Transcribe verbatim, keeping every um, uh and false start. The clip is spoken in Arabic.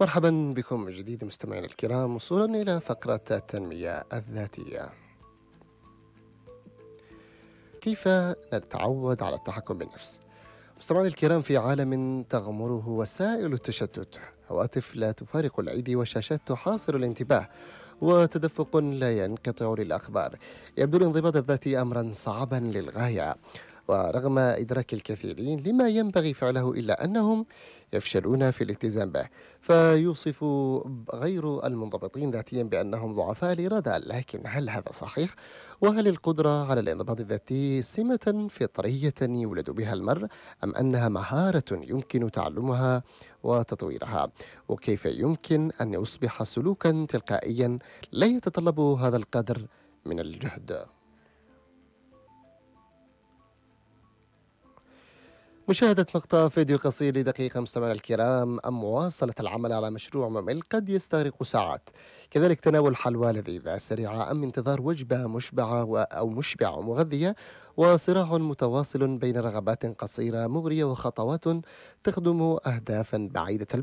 مرحبا بكم من جديد مستمعينا الكرام، وصولا إلى فقرة التنمية الذاتية. كيف نتعود على التحكم بالنفس؟ مستمعينا الكرام، في عالم تغمره وسائل التشتت، هواتف لا تفارق الأيدي وشاشات تحاصر الانتباه وتدفق لا ينقطع للأخبار، يبدو الانضباط الذاتي أمرا صعبا للغاية. ورغم إدراك الكثيرين لما ينبغي فعله إلا أنهم يفشلون في الالتزام به، فيوصف غير المنضبطين ذاتيا بأنهم ضعفاء الإرادة. لكن هل هذا صحيح؟ وهل القدرة على الانضباط الذاتي سمة فطرية يولد بها المرء، أم أنها مهارة يمكن تعلمها وتطويرها؟ وكيف يمكن أن يصبح سلوكا تلقائيا لا يتطلب هذا القدر من الجهد؟ مشاهدة مقطع فيديو قصير لدقيقة مستمعينا الكرام، أم مواصلة العمل على مشروع ممل قد يستغرق ساعات. كذلك تناول حلوى لذيذة سريعة، أم انتظار وجبة مشبعة و- أو مشبعة ومغذية، وصراع متواصل بين رغبات قصيرة مغرية وخطوات تخدم أهدافا بعيدة